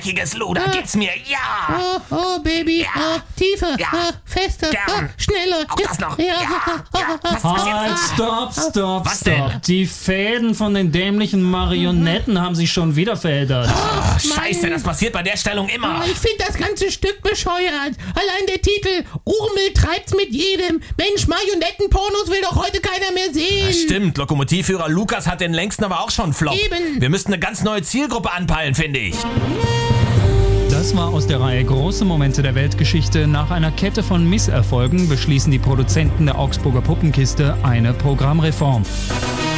dreckiges Luder, gib's mir, ja! Oh, Baby, Ja. tiefer, Ja. fester, Gern. schneller. Auch das noch, Ja. ja. Was Halt, jetzt? stopp. Was denn? Die Fäden von den dämlichen Marionetten haben sich schon wieder verändert. Ach, Scheiße, das passiert bei der Stellung immer. Ich finde das ganze Stück bescheuert. Allein der Titel, Urmel treibt's mit jedem. Mensch, Marionettenpornos will doch heute keiner mehr sehen. Stimmt, Lokomotivführer Lukas hat den längsten aber auch schon Flop. Eben. Wir müssten eine ganz neue Zielgruppe anpeilen, finde ich. Das war aus der Reihe Große Momente der Weltgeschichte. Nach einer Kette von Misserfolgen beschließen die Produzenten der Augsburger Puppenkiste eine Programmreform.